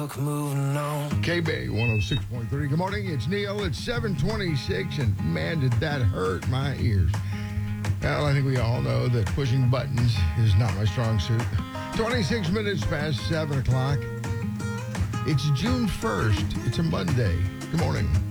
Moving on. KB 106.3. Good morning. It's Neil. It's 7:26, and man, did that hurt my ears. Well, I think we all know that pushing buttons is not my strong suit. 26 minutes past 7 o'clock. It's June 1st. It's a Monday. Good morning.